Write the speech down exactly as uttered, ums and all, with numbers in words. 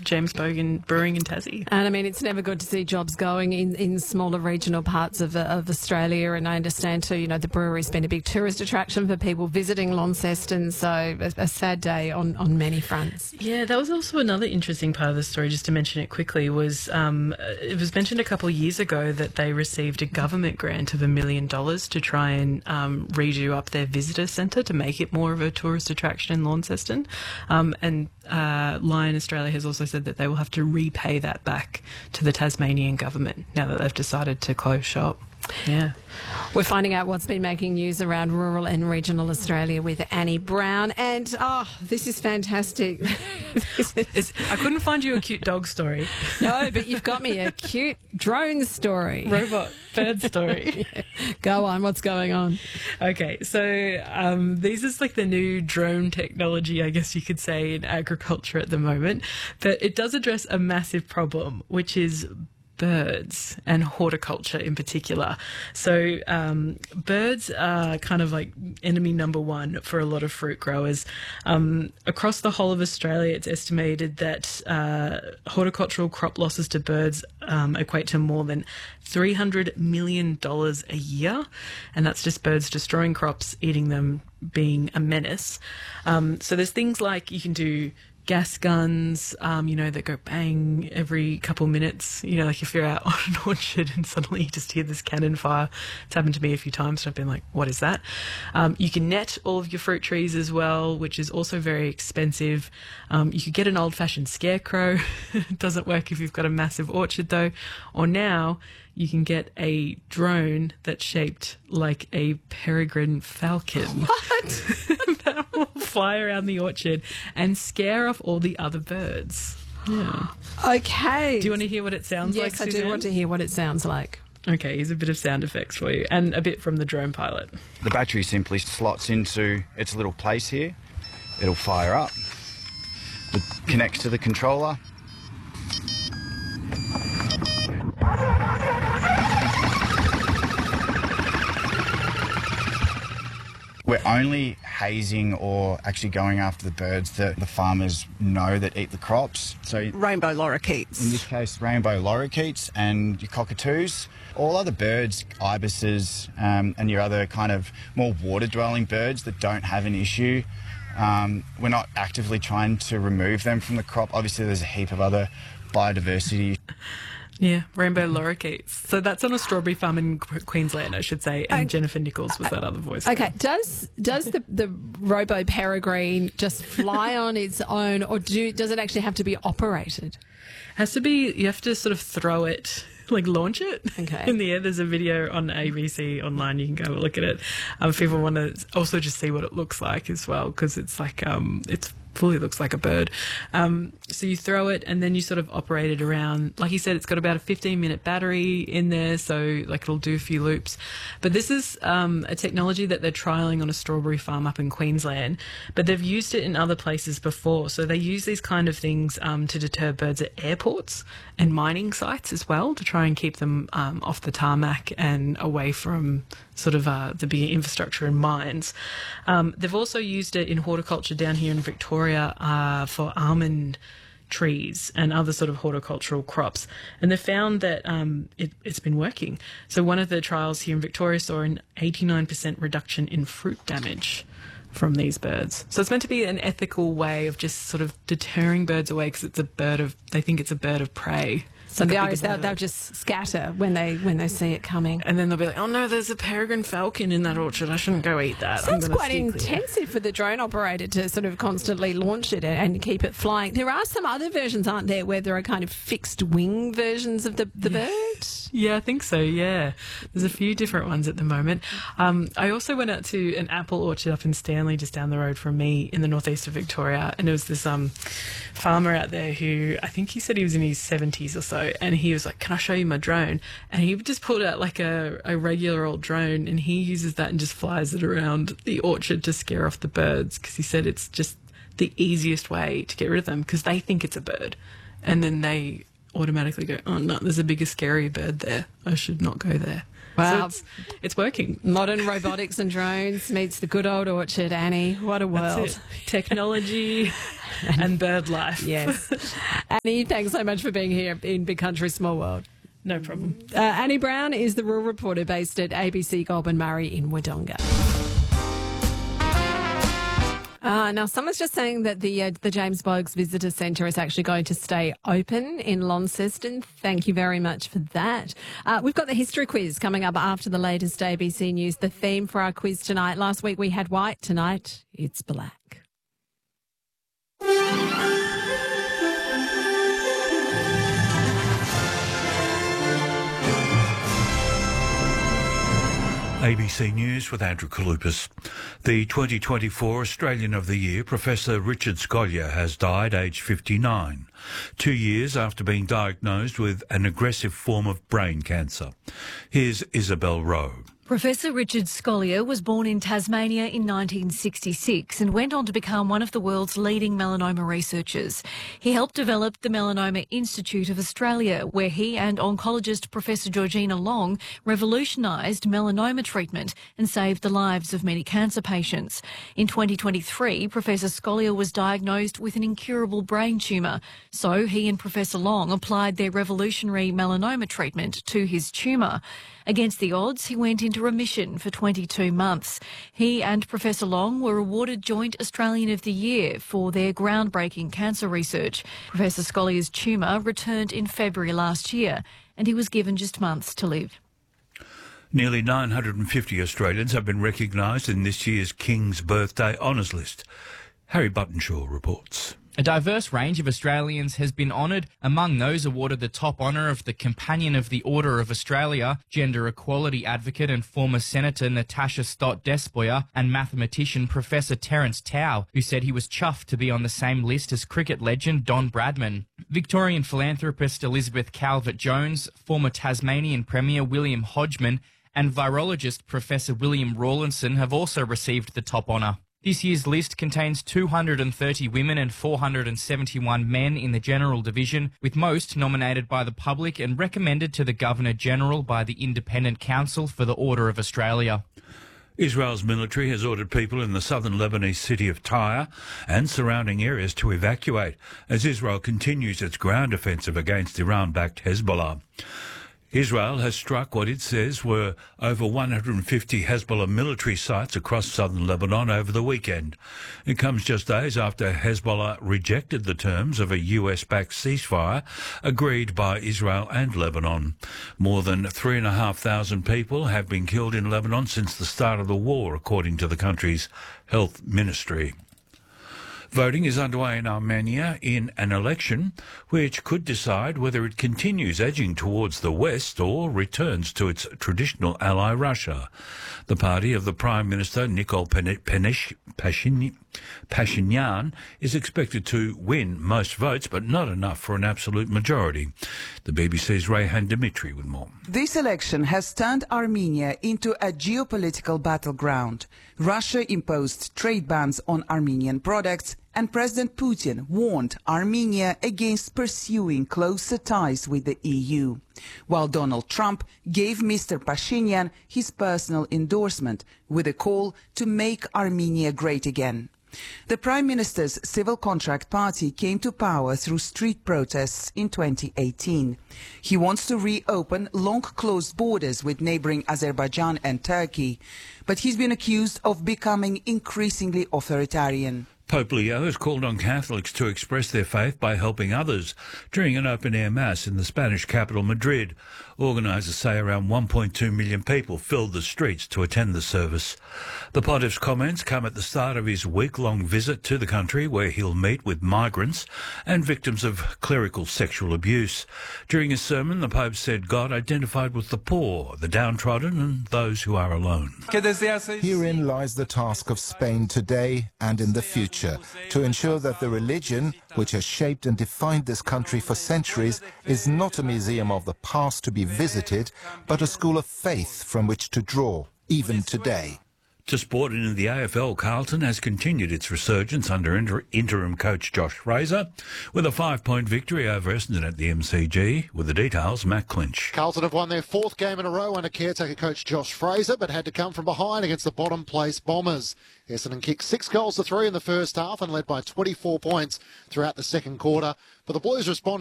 James Bogan Brewing in Tassie. And I mean, it's never good to see jobs going in, in smaller regional parts of, of Australia. And I understand too, you know, the brewery's been a big tourist attraction for people visiting Launceston. So a, a sad day on, on many fronts. Yeah, that was also another interesting part of the story, just to mention it quickly, was um, it was mentioned a couple of years ago that they received a government grant of a million dollars to try and um, redo up their visitor centre to make it more of a tourist attraction in Launceston. Um, and uh, Lion Australia has also said that they will have to repay that back to the Tasmanian government now that they've decided to close shop. Yeah. We're finding out what's been making news around rural and regional Australia with Annie Brown. And, oh, this is fantastic. this is, I couldn't find you a cute dog story. No, but you've got me a cute drone story. Robot bird story. Yeah. Go on, what's going on? Okay, so um, these is like the new drone technology, I guess you could say, in agriculture at the moment. But it does address a massive problem, which is birds and horticulture in particular. So um, birds are kind of like enemy number one for a lot of fruit growers. Um, across the whole of Australia, it's estimated that uh, horticultural crop losses to birds um, equate to more than three hundred million dollars a year. And that's just birds destroying crops, eating them, being a menace. Um, so there's things like you can do gas guns, um, you know, that go bang every couple minutes. You know, like if you're out on an orchard and suddenly you just hear this cannon fire. It's happened to me a few times and I've been like, what is that? Um, you can net all of your fruit trees as well, which is also very expensive. Um, you could get an old-fashioned scarecrow. It doesn't work if you've got a massive orchard though. Or now you can get a drone that's shaped like a peregrine falcon. What? That will fly around the orchard and scare off all the other birds. Yeah. Okay. Do you want to hear what it sounds yes, like, Yes, I Suzanne? do want to hear what it sounds like. Okay, here's a bit of sound effects for you and a bit from the drone pilot. The battery simply slots into its little place here. It'll fire up. It connects to the controller. We're only hazing or actually going after the birds that the farmers know that eat the crops. So rainbow lorikeets. In this case, rainbow lorikeets and your cockatoos. All other birds, ibises, um, and your other kind of more water-dwelling birds that don't have an issue, um, we're not actively trying to remove them from the crop. Obviously, there's a heap of other biodiversity. Yeah, rainbow lorikeets. So that's on a strawberry farm in Queensland, I should say, and okay. Jennifer Nichols was that other voice. Okay, does does the, the Robo Peregrine just fly on its own, or do does it actually have to be operated? Has to be, you have to sort of throw it, like launch it okay. in the air. There's a video on A B C online, you can go look at it. Um, if people want to also just see what it looks like as well, because it's like, um, it's fully looks like a bird. Um, so you throw it and then you sort of operate it around. Like you said, it's got about a fifteen minute battery in there, so like it'll do a few loops. But this is um, a technology that they're trialling on a strawberry farm up in Queensland, but they've used it in other places before. So they use these kind of things um, to deter birds at airports and mining sites as well, to try and keep them um, off the tarmac and away from sort of uh, the bigger infrastructure and mines. Um, they've also used it in horticulture down here in Victoria uh, for almond trees and other sort of horticultural crops. And they found that um, it, it's been working. So one of the trials here in Victoria saw an eighty-nine percent reduction in fruit damage from these birds. So it's meant to be an ethical way of just sort of deterring birds away, because it's a bird of, they think it's a bird of prey. So they'll, they'll, they'll just scatter when they when they see it coming. And then they'll be like, oh no, there's a peregrine falcon in that orchard. I shouldn't go eat that. Sounds quite intensive for the drone operator to sort of constantly launch it and keep it flying. There are some other versions, aren't there, where there are kind of fixed wing versions of the, the yeah. bird? Yeah, I think so, yeah. There's a few different ones at the moment. Um, I also went out to an apple orchard up in Stanley, just down the road from me in the northeast of Victoria, and there was this um, farmer out there who, I think he said he was in his seventies or so, and he was like, can I show you my drone? And he just pulled out like a, a regular old drone, and he uses that and just flies it around the orchard to scare off the birds, because he said it's just the easiest way to get rid of them, because they think it's a bird, and then they automatically go, oh no, there's a bigger, scary bird there. I should not go there. Wow. So it's, it's working. Modern robotics and drones meets the good old orchard, Annie. What a world. That's it. Technology and bird life. Yes. Annie, thanks so much for being here in Big Country, Small World. No problem. Uh, Annie Brown is the rural reporter based at A B C Goulburn Murray in Wodonga. Uh, now, someone's just saying that the uh, the James Bogues Visitor Centre is actually going to stay open in Launceston. Thank you very much for that. Uh, we've got the history quiz coming up after the latest A B C News. The theme for our quiz tonight, last week we had white, tonight it's black. A B C News with Andrew Kalupas. The twenty twenty-four Australian of the Year, Professor Richard Scolyer, has died aged fifty-nine, two years after being diagnosed with an aggressive form of brain cancer. Here's Isabel Rowe. Professor Richard Scolyer was born in Tasmania in nineteen sixty-six and went on to become one of the world's leading melanoma researchers. He helped develop the Melanoma Institute of Australia, where he and oncologist Professor Georgina Long revolutionised melanoma treatment and saved the lives of many cancer patients. In twenty twenty-three, Professor Scolyer was diagnosed with an incurable brain tumour, so he and Professor Long applied their revolutionary melanoma treatment to his tumour. Against the odds, he went into remission for twenty-two months. He and Professor Long were awarded Joint Australian of the Year for their groundbreaking cancer research. Professor Scolyer's tumour returned in February last year, and he was given just months to live. Nearly nine hundred fifty Australians have been recognised in this year's King's Birthday Honours List. Harry Buttonshaw reports. A diverse range of Australians has been honoured. Among those awarded the top honour of the Companion of the Order of Australia, gender equality advocate and former Senator Natasha Stott-Despoja, and mathematician Professor Terence Tao, who said he was chuffed to be on the same list as cricket legend Don Bradman. Victorian philanthropist Elizabeth Calvert-Jones, former Tasmanian Premier William Hodgman, and virologist Professor William Rawlinson have also received the top honour. This year's list contains two hundred thirty women and four hundred seventy-one men in the General Division, with most nominated by the public and recommended to the Governor-General by the Independent Council for the Order of Australia. Israel's military has ordered people in the southern Lebanese city of Tyre and surrounding areas to evacuate as Israel continues its ground offensive against Iran-backed Hezbollah. Israel has struck what it says were over one hundred fifty Hezbollah military sites across southern Lebanon over the weekend. It comes just days after Hezbollah rejected the terms of a U S-backed ceasefire agreed by Israel and Lebanon. More than three and a half thousand people have been killed in Lebanon since the start of the war, according to the country's health ministry. Voting is underway in Armenia in an election which could decide whether it continues edging towards the West or returns to its traditional ally Russia. The party of the Prime Minister Nikol Pashinyan is expected to win most votes, but not enough for an absolute majority. The B B C's Rayhan Dimitri with more. This election has turned Armenia into a geopolitical battleground. Russia imposed trade bans on Armenian products, and President Putin warned Armenia against pursuing closer ties with the E U, while Donald Trump gave Mister Pashinyan his personal endorsement with a call to make Armenia great again. The Prime Minister's Civil Contract Party came to power through street protests in twenty eighteen. He wants to reopen long-closed borders with neighboring Azerbaijan and Turkey, but he's been accused of becoming increasingly authoritarian. Pope Leo has called on Catholics to express their faith by helping others during an open-air mass in the Spanish capital, Madrid. Organisers say around one point two million people filled the streets to attend the service. The pontiff's comments come at the start of his week-long visit to the country, where he'll meet with migrants and victims of clerical sexual abuse. During his sermon, the Pope said God identified with the poor, the downtrodden and those who are alone. Herein lies the task of Spain today and in the future, to ensure that the religion, which has shaped and defined this country for centuries, is not a museum of the past to be visited, but a school of faith from which to draw, even today. To sport and in the A F L, Carlton has continued its resurgence under inter- interim coach Josh Fraser with a five-point victory over Essendon at the M C G. With the details, Matt Clinch. Carlton have won their fourth game in a row under caretaker coach Josh Fraser, but had to come from behind against the bottom-place Bombers. Essendon kicked six goals to three in the first half and led by twenty-four points throughout the second quarter, but the Blues responded